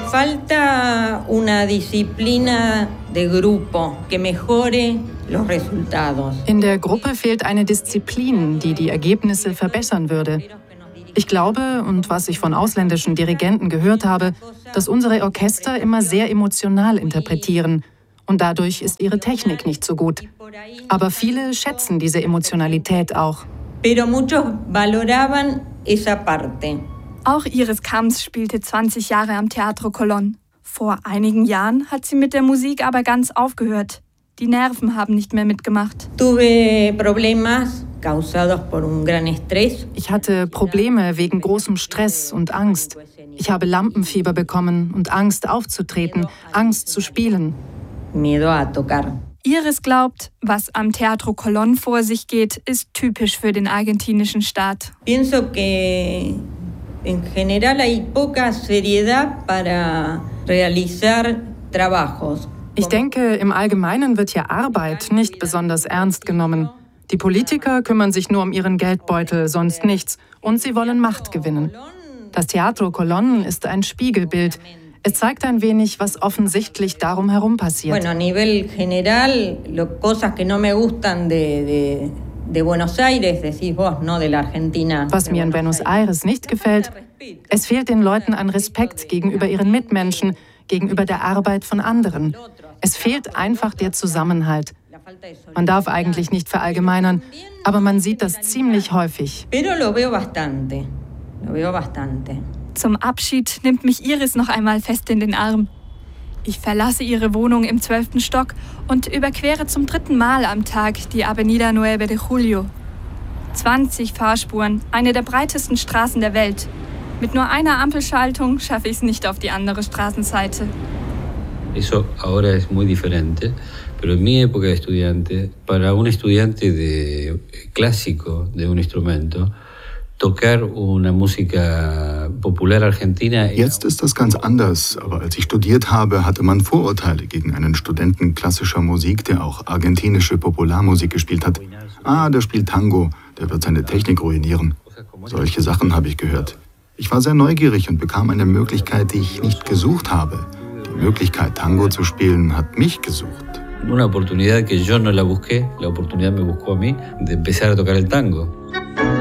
falta una disciplina de grupo que mejore los resultados. In der Gruppe fehlt eine Disziplin, die die Ergebnisse verbessern würde. Ich glaube, und was ich von ausländischen Dirigenten gehört habe, dass unsere Orchester immer sehr emotional interpretieren. Und dadurch ist ihre Technik nicht so gut. Aber viele schätzen diese Emotionalität auch. Pero muchos valoraban esa parte. Auch Iris Kams spielte 20 Jahre am Teatro Colón. Vor einigen Jahren hat sie mit der Musik aber ganz aufgehört. Die Nerven haben nicht mehr mitgemacht. Tuve problemas causados por un gran estrés. Ich hatte Probleme wegen großem Stress und Angst. Ich habe Lampenfieber bekommen und Angst aufzutreten, Angst zu spielen. Miedo a tocar. Iris glaubt, was am Teatro Colón vor sich geht, ist typisch für den argentinischen Staat. Pienso que en general hay poca seriedad para realizar trabajos. Ich denke, im Allgemeinen wird hier Arbeit nicht besonders ernst genommen. Die Politiker kümmern sich nur um ihren Geldbeutel, sonst nichts. Und sie wollen Macht gewinnen. Das Teatro Colón ist ein Spiegelbild. Es zeigt ein wenig, was offensichtlich darum herum passiert. Bueno, a nivel general, cosas que no me gustan de Buenos Aires, decís vos, no de la Argentina. Was mir in Buenos Aires nicht gefällt, es fehlt den Leuten an Respekt gegenüber ihren Mitmenschen, gegenüber der Arbeit von anderen. Es fehlt einfach der Zusammenhalt. Man darf eigentlich nicht verallgemeinern, aber man sieht das ziemlich häufig. Pero lo veo bastante. Lo veo bastante. Zum Abschied nimmt mich Iris noch einmal fest in den Arm. Ich verlasse ihre Wohnung im 12. Stock und überquere zum 3. Mal am Tag die Avenida 9 de Julio. 20 Fahrspuren, eine der breitesten Straßen der Welt. Mit nur einer Ampelschaltung schaffe ich es nicht auf die andere Straßenseite. Eso ahora es muy diferente, pero en mi época de estudiante, para un estudiante de clásico de un instrumento, tocar una música popular argentina. Jetzt ist das ganz anders, aber als ich studiert habe, hatte man Vorurteile gegen einen Studenten klassischer Musik, der auch argentinische Popularmusik gespielt hat. Ah, der spielt Tango, der wird seine Technik ruinieren. Solche Sachen habe ich gehört. Ich war sehr neugierig und bekam eine Möglichkeit, die ich nicht gesucht habe. Die Möglichkeit, Tango zu spielen, hat mich gesucht. Una oportunidad que yo no la busqué, la oportunidad me buscó a mí, de empezar a tocar el tango.